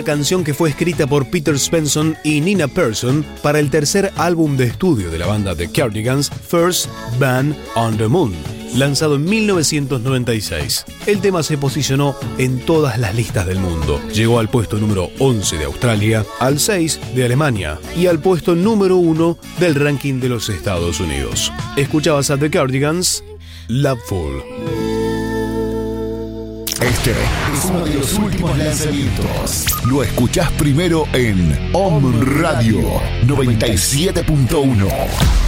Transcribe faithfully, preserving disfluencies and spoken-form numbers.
una canción que fue escrita por Peter Spencer y Nina Persson para el tercer álbum de estudio de la banda The Cardigans, First Band on the Moon, lanzado en mil novecientos noventa y seis. El tema se posicionó en todas las listas del mundo. Llegó al puesto número once de Australia, al seis de Alemania y al puesto número uno del ranking de los Estados Unidos. Escuchabas a The Cardigans, Loveful. Este es uno de los últimos lanzamientos. Lo escuchás primero en Om Radio noventa y siete punto uno.